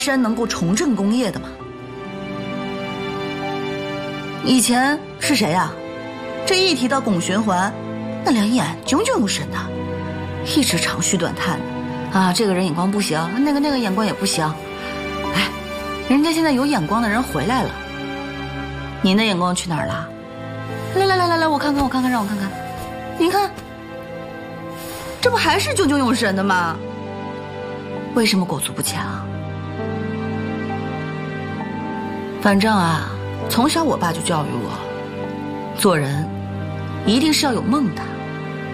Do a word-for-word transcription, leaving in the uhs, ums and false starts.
山能够重振功业的吗？以前是谁呀、啊？这一提到巩玄环，那两眼炯炯有神的，一直长吁短叹的啊，这个人眼光不行，那个那个眼光也不行。哎，人家现在有眼光的人回来了，您的眼光去哪儿了？来来来来来，我看看我看看，让我看看，您看，这不还是炯炯有神的吗？为什么裹足不前啊？反正啊，从小我爸就教育我，做人一定是要有梦的。